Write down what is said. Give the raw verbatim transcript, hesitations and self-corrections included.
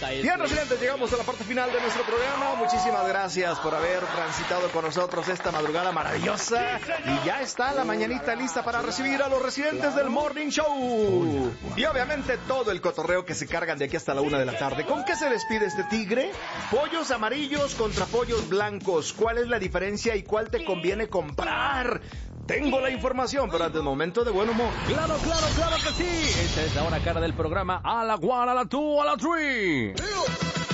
está eso. Bien, residentes, llegamos a la parte final de nuestro programa. Muchísimas gracias por haber transitado con nosotros esta madrugada maravillosa. Y ya está la mañanita lista para recibir a los residentes del Morning Show. Y obviamente todo el cotorreo que se cargan de aquí hasta la una de la tarde. ¿Con qué se despide este tigre? Pollos amarillos contra pollos blancos. ¿Cuál es la diferencia y cuál te conviene comprar? Tengo la información, pero hasta el momento de buen humor. Claro, claro, claro que sí. Esta es la hora cara del programa. A la one, a la two, a la three.